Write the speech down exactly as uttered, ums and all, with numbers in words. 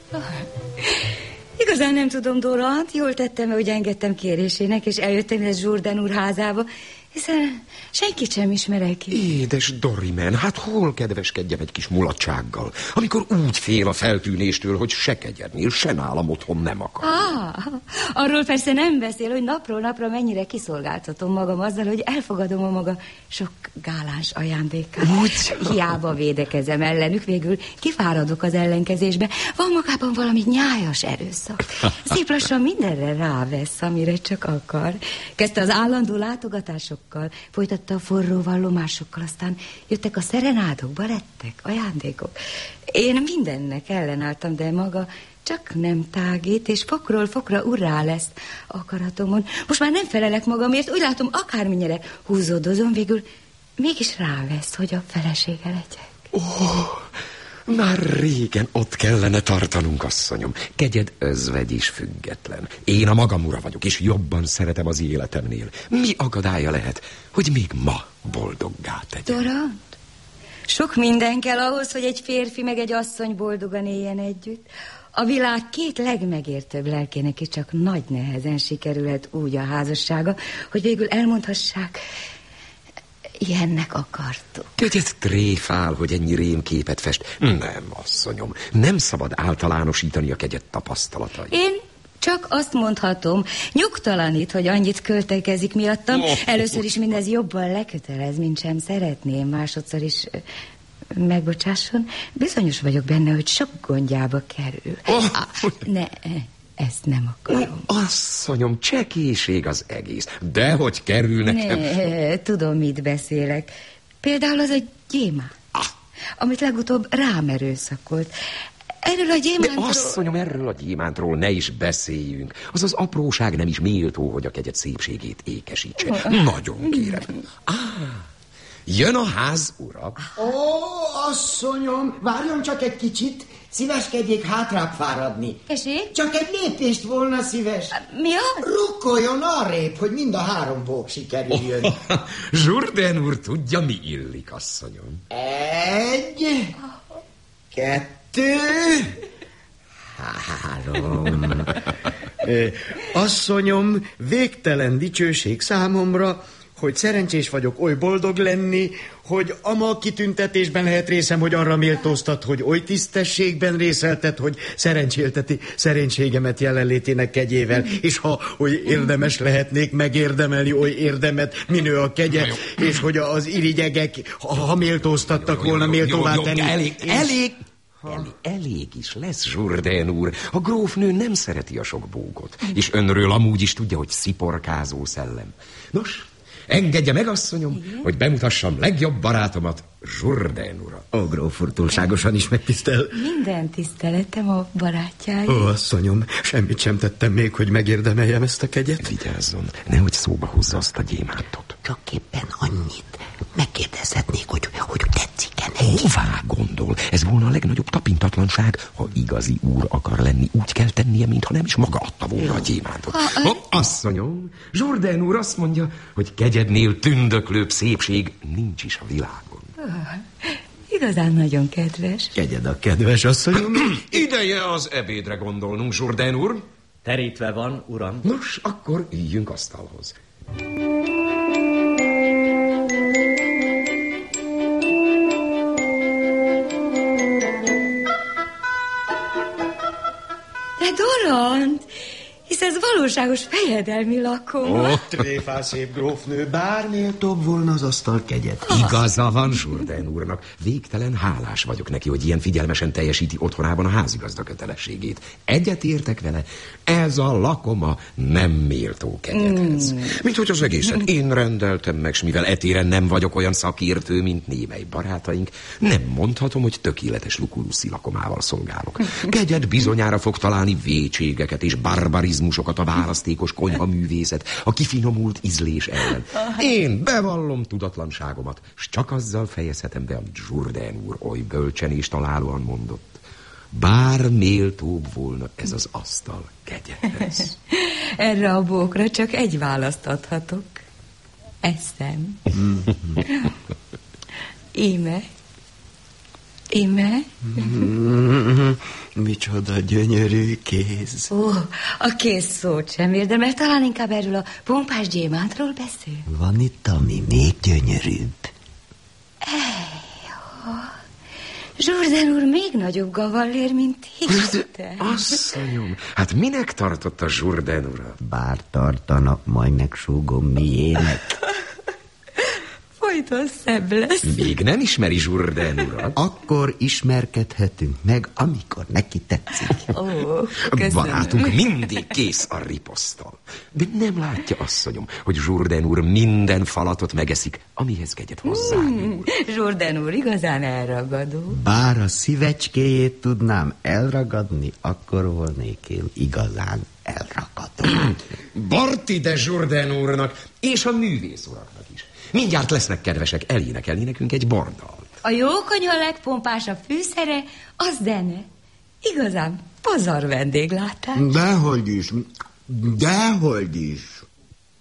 Igazán nem tudom, Dorant, jól tettem, hogy engedtem kérésének, és eljöttem ez Jourdain úr házába, hiszen senkit sem ismerek ki. Édes Dorimen, hát hol kedveskedjem egy kis mulatsággal, amikor úgy fél a feltűnéstől, hogy se kegyednél, se nálam otthon nem akar. Ah, arról persze nem beszél, hogy napról napra mennyire kiszolgáltatom magam azzal, hogy elfogadom a maga sok gáláns ajándékát. Úgy? Hiába védekezem ellenük, végül kifáradok az ellenkezésbe. Van magában valami nyájas erőszak. Szép lassan mindenre rávesz, amire csak akar. Kezdte az állandó látogatásokkal, folytatta a forró vallomásokkal, aztán jöttek a szerenádok, balettek, ajándékok. Én mindennek ellenálltam, de maga csak nem tágít, és fokról fokra urrá lesz akaratomon. Most már nem felelek magamért, úgy látom, akármennyire húzódozom, végül mégis rávesz, hogy a felesége legyek. Ó, már régen ott kellene tartanunk, asszonyom. Kegyed özvegy is független. Én a magam ura vagyok, és jobban szeretem az életemnél. Mi akadálya lehet, hogy még ma boldoggá tegyen? Dorant, sok minden kell ahhoz, hogy egy férfi meg egy asszony boldogan éljen együtt. A világ két legmegértőbb lelkének is csak nagy nehezen sikerülhet úgy a házassága, hogy végül elmondhassák, ilyennek akartuk. Kegyed tréfál, hogy ennyi rémképet fest. Nem, asszonyom, nem szabad általánosítani a kegyed tapasztalatai. Én csak azt mondhatom, nyugtalanít, hogy annyit költekezik miattam. Először is mindez jobban lekötelez, mint sem szeretném. Másodszor is... megbocsásson, bizonyos vagyok benne, hogy sok gondjába kerül. Oh. Ah, ne, ezt nem akarom. Oh, asszonyom, csekéség az egész. De hogy kerül nekem... Ne, tudom, mit beszélek. Például az egy gyémánt, ah. amit legutóbb rám erőszakolt. Erről a gyémántról... De asszonyom, erről a gyémántról ne is beszéljünk. Az az apróság nem is méltó, hogy a kegyed szépségét ékesítse. Oh. Nagyon kérem. Ah... Jön a ház ura. Ó, asszonyom, várjon csak egy kicsit, szíveskedjék hátrább fáradni. Esé? Csak egy lépést volna szíves. Mi az? Rukkoljon arrébb, hogy mind a három bók sikerüljön. Oh, Jourdain úr tudja, mi illik, asszonyom. Egy, kettő, három. Asszonyom, végtelen dicsőség számomra, hogy szerencsés vagyok oly boldog lenni, hogy ama kitüntetésben lehet részem, hogy arra méltóztat, hogy oly tisztességben részeltet, hogy szerencsélteti szerencségemet jelenlétének kegyével, és ha oly érdemes lehetnék megérdemelni oly érdemet, minő a kegye, és hogy az irigyegek, ha méltóztattak volna méltóvá tenni. Elég, elég! Elég, elég is lesz, Jourdain úr. A grófnő nem szereti a sok bókot, és önről amúgy is tudja, hogy sziporkázó szellem. Nos... engedje meg, asszonyom, igen? Hogy bemutassam legjobb barátomat, Jourdain urat. Ó, gróf úr, túlságosan is megtisztel. Minden tiszteletem a barátjáig. Ó, asszonyom, semmit sem tettem még, hogy megérdemeljem ezt a kegyet. Vigyázzon, nehogy szóba hozza azt a gyémántot. Csak éppen annyit. Megkérdezhetnék, hogy, hogy tetszik-e neki. Hová gondol? Ez volna a legnagyobb tapintatlanság. Ha igazi úr akar lenni, úgy kell tennie, mintha nem is maga adta volna a gyémántot. Ha, oh, asszonyom, Jourdain úr azt mondja, hogy kegyednél tündöklőbb szépség nincs is a világon. Oh, igazán nagyon kedves. Kegyed a kedves, asszonyom. Ideje az ebédre gondolnunk, Jourdain úr. Terítve van, uram. Nos, akkor üljünk asztalhoz. De Dorant, hisz ez valóságos fejedelmi lakom. Ó, tréfál szép grófnő, bár méltóbb volna az asztal kegyet. Igaza van Jourdain úrnak. Végtelen hálás vagyok neki, hogy ilyen figyelmesen teljesíti otthonában a házigazda kötelességét. Egyet értek vele, ez a lakoma nem méltó kegyedhez. Mm. Mint hogy az egészet én rendeltem meg, s mivel etéren nem vagyok olyan szakértő, mint némely barátaink, nem mondhatom, hogy tökéletes lukuluszi lakomával szolgálok. Kegyed bizonyára fog találni vétségeket és barbarizmusokat a választékos konyhaművészet, a kifinomult ízlés ellen. Én bevallom tudatlanságomat, s csak azzal fejezhetem be, amit Jourdain úr oly bölcsen és találóan mondott. Bár méltóbb volna ez az asztal kegyedhez. Erre a bókra csak egy választ adhatok. Eszem. Íme. Ime? Mm, micsoda gyönyörű kéz. Ó, a kéz szót sem érdemel, talán inkább erről a pompás gyémántról beszél. Van itt, ami még gyönyörűbb. Jourdan úr még nagyobb gavallér, mint te. Asszonyom, hát minek tartott a Jourdan urat? Bár tartanak, majd megsúgom miének. Folyton szebb lesz. Még nem ismeri Jourdan urat? Akkor ismerkedhetünk meg, amikor neki tetszik. Ó, köszönöm. Barátunk mindig kész a riposzttal. De nem látja, asszonyom, hogy Jourdan úr minden falatot megeszik, amihez kegyet hozzányúl. Jourdan úr igazán elragadó. Bár a szívecskéjét tudnám elragadni, akkor volnék én igazán elragadó. Bart ide Jourdan úrnak, és a művész uraknak is. Mindjárt lesznek kedvesek elénekelni nekünk egy bordalt. A jókonyha legpompásabb fűszere az zene. Igazán pazar vendéglátás. Dehogy is, dehogy is.